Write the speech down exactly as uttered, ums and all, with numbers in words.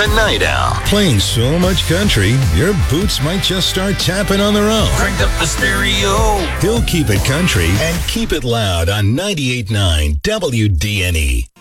The Night Owl. Playing so much country, your boots might just start tapping on their own. Crank up the stereo. He'll keep it country and keep it loud on ninety-eight point nine W D N E.